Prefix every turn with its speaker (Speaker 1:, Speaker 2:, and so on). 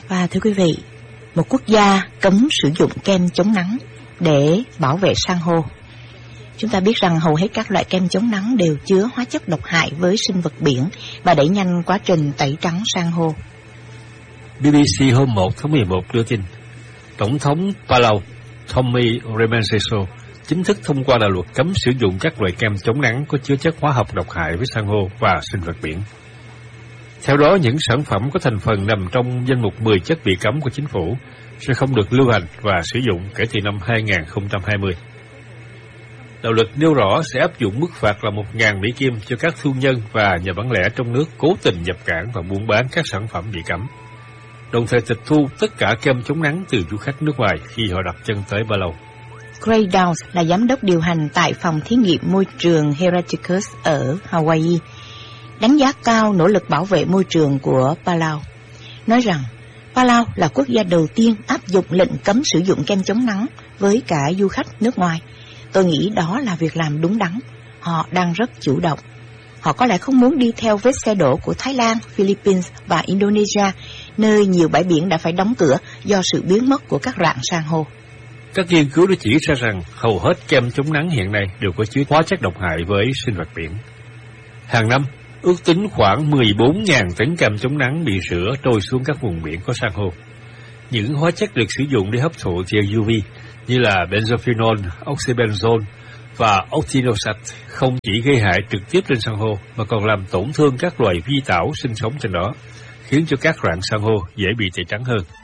Speaker 1: Và thưa quý vị, một quốc gia cấm sử dụng kem chống nắng để bảo vệ san hô. Chúng ta biết rằng hầu hết các loại kem chống nắng đều chứa hóa chất độc hại với sinh vật biển và đẩy nhanh quá trình tẩy trắng san hô.
Speaker 2: BBC hôm 1 tháng 11 đưa tin, Tổng thống Palau Tommy Remenceso chính thức thông qua đạo luật cấm sử dụng các loại kem chống nắng có chứa chất hóa học độc hại với san hô và sinh vật biển. Theo đó, những sản phẩm có thành phần nằm trong danh mục 10 chất bị cấm của chính phủ sẽ không được lưu hành và sử dụng kể từ năm 2020. Đạo luật nêu rõ sẽ áp dụng mức phạt là 1.000 Mỹ Kim cho các thương nhân và nhà bán lẻ trong nước cố tình nhập cảng và buôn bán các sản phẩm bị cấm, đồng thời tịch thu tất cả kem chống nắng từ du khách nước ngoài khi họ đặt chân tới Palau.
Speaker 1: Gray Downs là giám đốc điều hành tại phòng thí nghiệm môi trường Heraticus ở Hawaii, đánh giá cao nỗ lực bảo vệ môi trường của Palau, nói rằng Palau là quốc gia đầu tiên áp dụng lệnh cấm sử dụng kem chống nắng với cả du khách nước ngoài. Tôi nghĩ đó là việc làm đúng đắn. Họ đang rất chủ động. Họ có lẽ không muốn đi theo vết xe đổ của Thái Lan, Philippines và Indonesia, nơi nhiều bãi biển đã phải đóng cửa do sự biến mất của các rạn san hô.
Speaker 2: Các nghiên cứu đã chỉ ra rằng hầu hết kem chống nắng hiện nay đều có chứa hóa chất độc hại với sinh vật biển. Hàng năm, ước tính khoảng 14.000 tấn kem chống nắng bị rửa trôi xuống các vùng biển có san hô. Những hóa chất được sử dụng để hấp thụ tia UV như là benzophenol, oxybenzone và octinoxate không chỉ gây hại trực tiếp trên san hô mà còn làm tổn thương các loài vi tảo sinh sống trên đó, khiến cho các rạn san hô dễ bị tẩy trắng hơn.